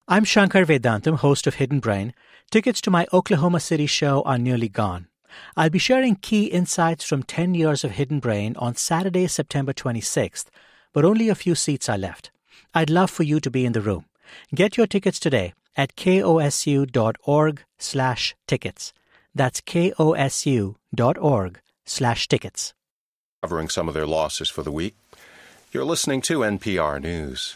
I'm Shankar Vedantam, host of Hidden Brain. Tickets to my Oklahoma City show are nearly gone. I'll be sharing key insights from 10 years of Hidden Brain on Saturday, September 26th, but only a few seats are left. I'd love for you to be in the room. Get your tickets today at kosu.org/tickets. That's kosu.org/tickets. Covering some of their losses for the week. You're listening to NPR News.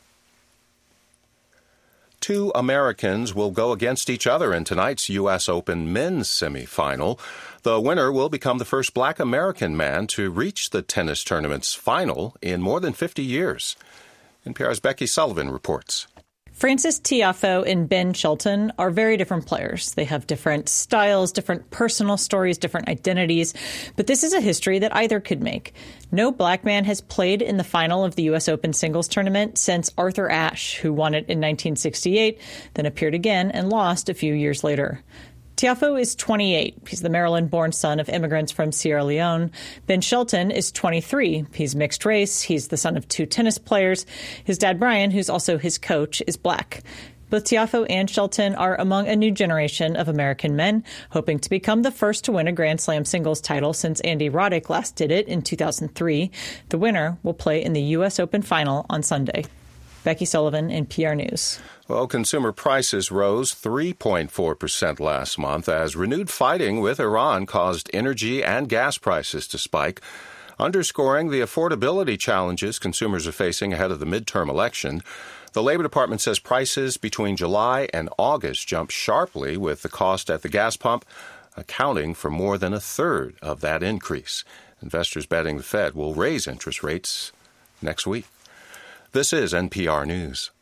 2 Americans will go against each other in tonight's U.S. Open men's semifinal. The winner will become the first black American man to reach the tennis tournament's final in more than 50 years. NPR's Becky Sullivan reports. Frances Tiafoe and Ben Shelton are very different players. They have different styles, different personal stories, different identities. But this is a history that either could make. No black man has played in the final of the U.S. Open singles tournament since Arthur Ashe, who won it in 1968, then appeared again and lost a few years later. Tiafoe is 28. He's the Maryland-born son of immigrants from Sierra Leone. Ben Shelton is 23. He's mixed race. He's the son of 2 tennis players. His dad, Brian, who's also his coach, is black. Both Tiafoe and Shelton are among a new generation of American men, hoping to become the first to win a Grand Slam singles title since Andy Roddick last did it in 2003. The winner will play in the U.S. Open final on Sunday. Becky Sullivan, NPR News. Well, consumer prices rose 3.4% last month as renewed fighting with Iran caused energy and gas prices to spike, underscoring the affordability challenges consumers are facing ahead of the midterm election. The Labor Department says prices between July and August jumped sharply, with the cost at the gas pump accounting for more than a third of that increase. Investors betting the Fed will raise interest rates next week. This is NPR News.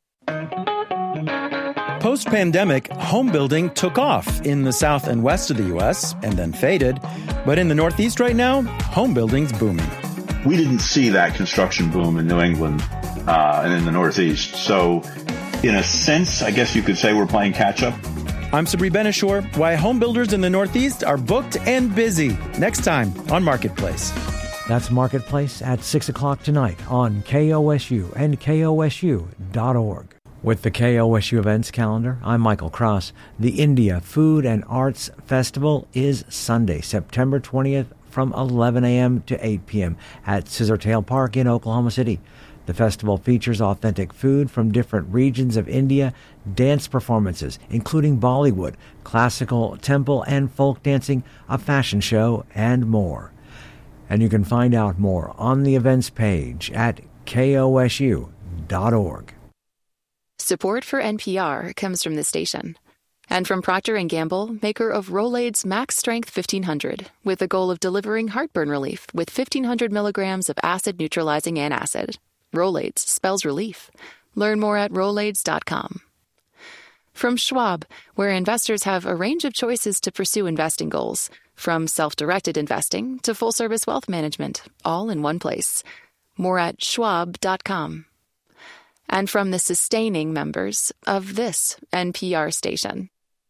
Post-pandemic, home building took off in the south and west of the U.S. and then faded. But in the Northeast right now, home building's booming. We didn't see that construction boom in New England and in the Northeast. So, in a sense, I guess you could say we're playing catch-up. I'm Sabri Ben-Achour. Why home builders in the Northeast are booked and busy. Next time on Marketplace. That's Marketplace at 6 o'clock tonight on KOSU and KOSU.org. With the KOSU events calendar, I'm Michael Cross. The India Food and Arts Festival is Sunday, September 20th from 11 a.m. to 8 p.m. at Scissortail Park in Oklahoma City. The festival features authentic food from different regions of India, dance performances, including Bollywood, classical, temple, and folk dancing, a fashion show, and more. And you can find out more on the events page at kosu.org. Support for NPR comes from the station and from Procter & Gamble, maker of Rolaids Max Strength 1500, with the goal of delivering heartburn relief with 1,500 milligrams of acid-neutralizing antacid. Rolaids spells relief. Learn more at Rolaids.com. From Schwab, where investors have a range of choices to pursue investing goals, from self-directed investing to full-service wealth management, all in one place. More at Schwab.com. And from the sustaining members of this NPR station.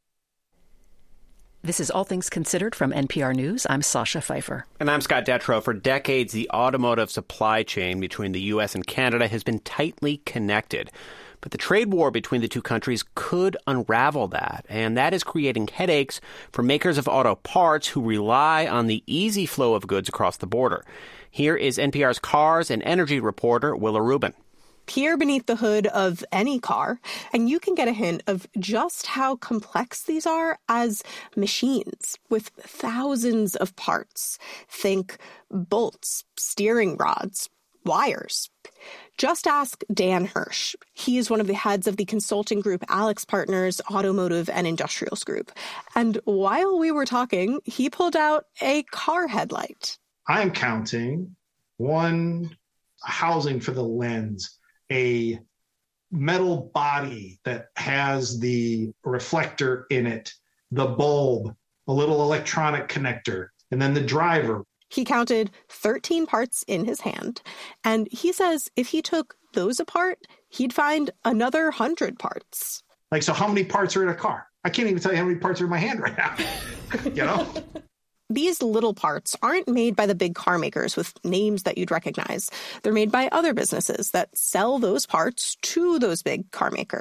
This is All Things Considered from NPR News. I'm Sasha Pfeiffer. And I'm Scott Detrow. For decades, the automotive supply chain between the U.S. and Canada has been tightly connected. But the trade war between the two countries could unravel that, and that is creating headaches for makers of auto parts who rely on the easy flow of goods across the border. Here is NPR's cars and energy reporter, Willa Rubin. Peer beneath the hood of any car, and you can get a hint of just how complex these are as machines with thousands of parts. Think bolts, steering rods, wires. Just ask Dan Hirsch. He is one of the heads of the consulting group AlixPartners Automotive and Industrials Group. And while we were talking, he pulled out a car headlight. I'm counting one housing for the lens, a metal body that has the reflector in it, the bulb, a little electronic connector, and then the driver. He counted 13 parts in his hand, and he says if he took those apart, he'd find another 100 parts. Like, so how many parts are in a car? I can't even tell you how many parts are in my hand right now, you know? These little parts aren't made by the big car makers with names that you'd recognize. They're made by other businesses that sell those parts to those big car makers.